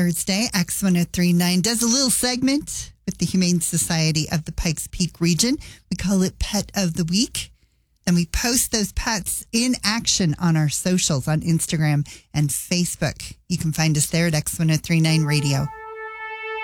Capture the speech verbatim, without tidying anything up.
Thursday, X ten thirty-nine does a little segment with the Humane Society of the Pikes Peak region. We call it Pet of the Week. And we post those pets in action on our socials on Instagram and Facebook. You can find us there at X ten thirty-nine Radio.